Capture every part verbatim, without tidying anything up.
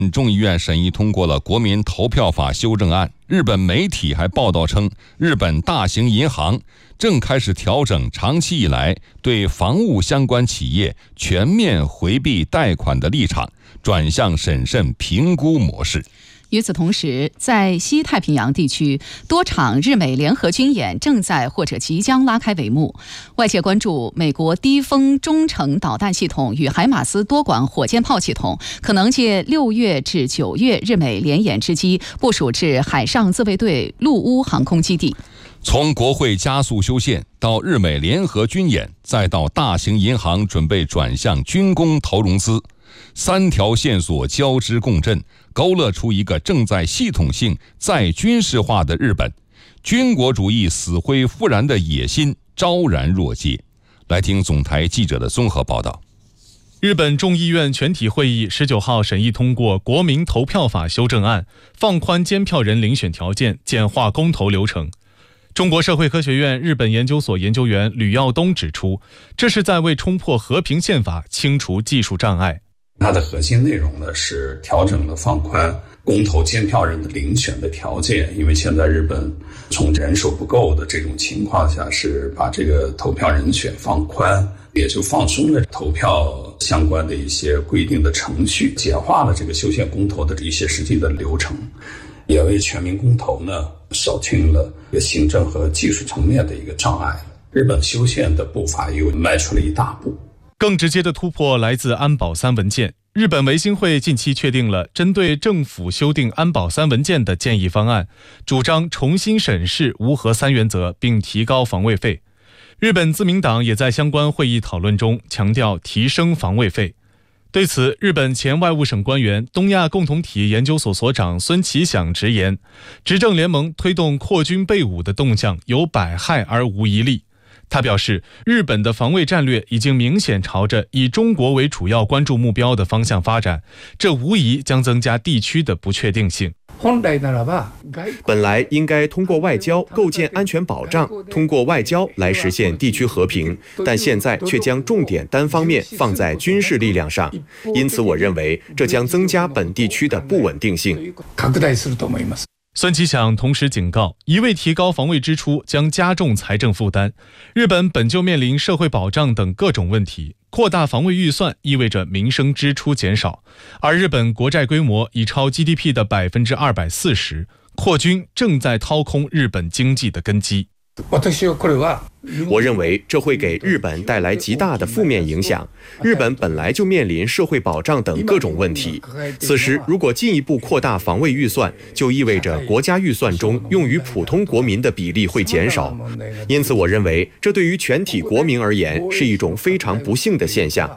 众议院审议通过了国民投票法修正案。日本媒体还报道称，日本大型银行正开始调整长期以来对房屋相关企业全面回避贷款的立场，转向审慎评估模式。 与此同时，在西太平洋地区，多场日美联合军演正在或者即将拉开帷幕。外界关注美国低风中程导弹系统与海马斯多管火箭炮系统可能借六月至九月日美联演之机部署至海上自卫队陆乌航空基地。 从国会加速修宪到日美联合军演，再到大型银行准备转向军工投融资，三条线索交织共振，勾勒出一个正在系统性再军事化的日本。军国主义死灰复燃的野心昭然若揭。来听总台记者的综合报道。 日本众议院全体会议十九号审议通过国民投票法修正案，放宽监票人遴选条件，简化公投流程。中国社会科学院日本研究所研究员吕耀东指出，这是在为冲破和平宪法清除技术障碍。 它的核心内容呢是调整了放宽公投监票人的遴选的条件，因为现在日本从人手不够的这种情况下，是把这个投票人选放宽，也就放松了投票相关的一些规定的程序，简化了这个修宪公投的一些实际的流程，也为全民公投呢扫清了一个行政和技术层面的一个障碍。日本修宪的步伐又迈出了一大步。 更直接的突破来自安保三文件。日本维新会近期确定了针对政府修订安保三文件的建议方案，主张重新审视无核三原则，并提高防卫费。日本自民党也在相关会议讨论中强调提升防卫费。对此，日本前外务省官员、东亚共同体研究所所长孙其响直言，执政联盟推动扩军备武的动向有百害而无一利。他表示，日本的防卫战略已经明显朝着以中国为主要关注目标的方向发展，这无疑将增加地区的不确定性。 本来应该通过外交构建安全保障，通过外交来实现地区和平，但现在却将重点单方面放在军事力量上，因此我认为这将增加本地区的不稳定性。 孙其响同时警告，一味提高防卫支出将加重财政负担。日本本就面临社会保障等各种问题，扩大防卫预算意味着民生支出减少，而日本国债规模已超 G D P 的百分之二百四十，扩军正在掏空日本经济的根基。 我认为这会给日本带来极大的负面影响。日本本来就面临社会保障等各种问题，此时如果进一步扩大防卫预算，就意味着国家预算中用于普通国民的比例会减少。因此我认为这对于全体国民而言是一种非常不幸的现象。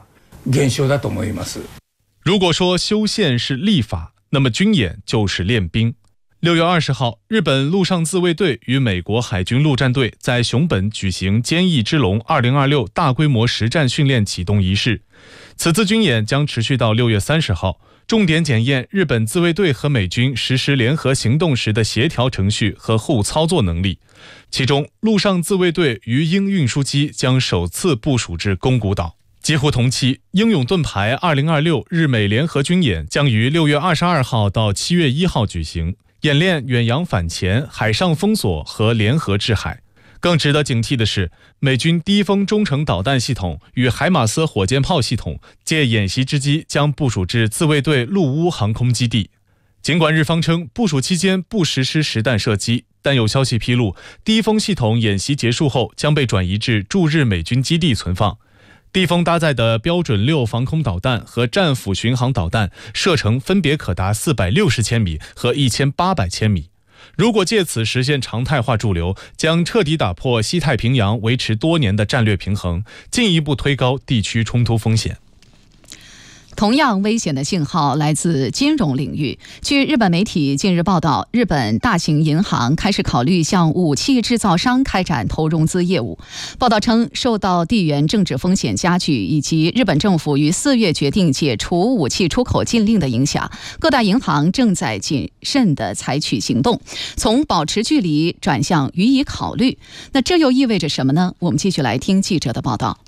如果说修宪是立法，那么军演就是练兵。六月二十号，日本陆上自卫队与美国海军陆战队在熊本举行坚毅之龙二零二六大规模实战训练启动仪式。此次军演将持续到六月三十号，重点检验日本自卫队和美军实施联合行动时的协调程序和互操作能力。其中，陆上自卫队鱼鹰运输机将首次部署至宫古岛。几乎同期，英勇盾牌二零二六日美联合军演将于六月二十二号到七月一号举行。演练远洋反潜、海上封锁和联合制海。更值得警惕的是，美军低风中程导弹系统与海马斯火箭炮系统借演习之机将部署至自卫队陆乌航空基地。尽管日方称部署期间不实施实弹射击，但有消息披露，低风系统演习结束后将被转移至驻日美军基地存放。低风搭载的标准六防空导弹和战斧巡航导弹射程分别可达四百六十千米和一千八百千米。如果借此实现常态化驻留，将彻底打破西太平洋维持多年的战略平衡，进一步推高地区冲突风险。 同样危险的信号来自金融领域。据日本媒体近日报道，日本大型银行开始考虑向武器制造商开展投融资业务。报道称，受到地缘政治风险加剧以及日本政府于四月决定解除武器出口禁令的影响，各大银行正在谨慎地采取行动，从保持距离转向予以考虑。那这又意味着什么呢？我们继续来听记者的报道。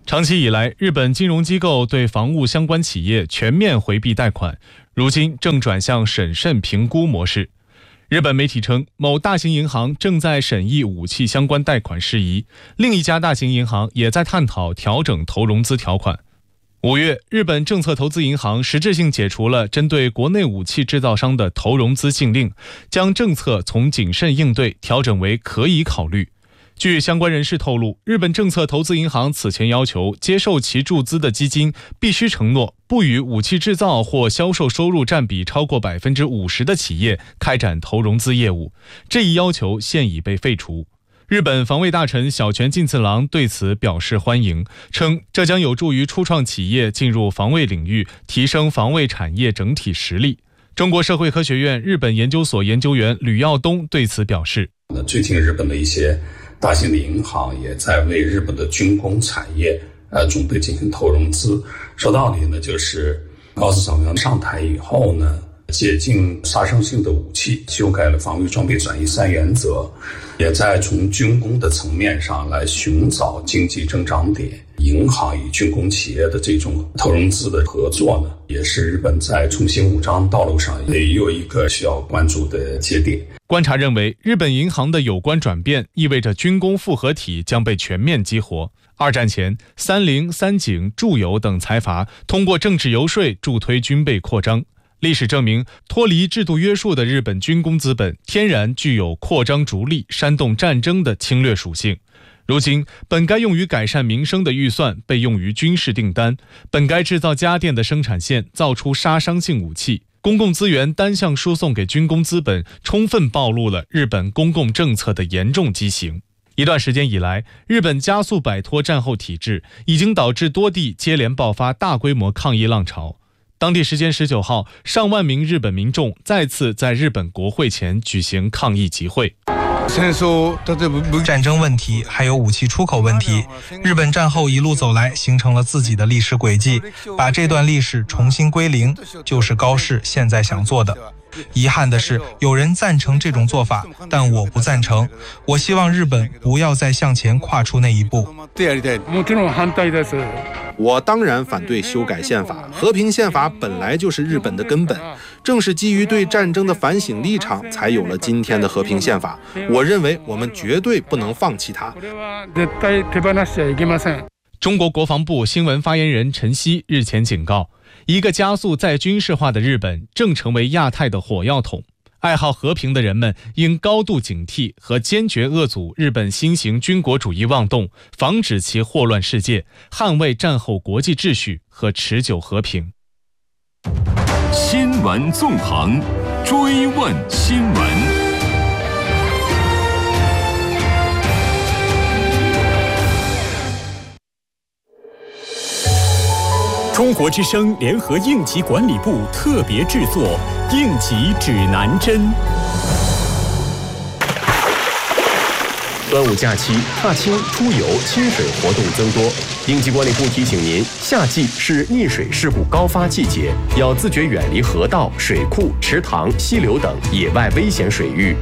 长期以来，日本金融机构对房屋相关企业全面回避贷款，如今正转向审慎评估模式。日本媒体称，某大型银行正在审议武器相关贷款事宜，另一家大型银行也在探讨调整投融资条款。五月，日本政策投资银行实质性解除了针对国内武器制造商的投融资禁令，将政策从谨慎应对调整为可以考虑。据相关人士透露，日本政策投资银行此前要求接受其注资的基金必须承诺不与武器制造或销售收入占比超过 百分之五十 的企业开展投融资业务，这一要求现已被废除。日本防卫大臣小泉进次郎对此表示欢迎，称这将有助于初创企业进入防卫领域，提升防卫产业整体实力。中国社会科学院日本研究所研究员吕耀东对此表示， 最近日本的一些大型的银行也在为日本的军工产业呃准备进行投融资。说道理呢，就是高市早苗上台以后呢，解禁杀伤性的武器，修改了防御装备转移三原则，也在从军工的层面上来寻找经济增长点。银行与军工企业的这种投融资的合作呢，也是日本在重新武装道路上也有一个需要关注的节点。 观察认为，日本银行的有关转变意味着军工复合体将被全面激活。二战前，三菱、三井、住友等财阀通过政治游说助推军备扩张。历史证明，脱离制度约束的日本军工资本天然具有扩张逐利、煽动战争的侵略属性。如今，本该用于改善民生的预算被用于军事订单，本该制造家电的生产线造出杀伤性武器，公共资源单向输送给军工资本，充分暴露了日本公共政策的严重畸形。一段时间以来，日本加速摆脱战后体制，已经导致多地接连爆发大规模抗议浪潮。当地时间十九号，上万名日本民众再次在日本国会前举行抗议集会。 战争问题还有武器出口问题，日本战后一路走来，形成了自己的历史轨迹，把这段历史重新归零，就是高市现在想做的。遗憾的是，有人赞成这种做法，但我不赞成。我希望日本不要再向前跨出那一步。 我当然反对修改宪法，和平宪法本来就是日本的根本，正是基于对战争的反省立场，才有了今天的和平宪法。我认为我们绝对不能放弃它。 中国国防部新闻发言人陈希日前警告，一个加速再军事化的日本正成为亚太的火药桶。爱好和平的人们应高度警惕和坚决遏阻日本新型军国主义妄动，防止其祸乱世界，捍卫战后国际秩序和持久和平。 新闻纵横，追问新闻。中国之声联合应急管理部特别制作《应急指南针》。 端午假期，踏青、出游、亲水活动增多。应急管理部提醒您，夏季是溺水事故高发季节，要自觉远离河道、水库、池塘、溪流等野外危险水域。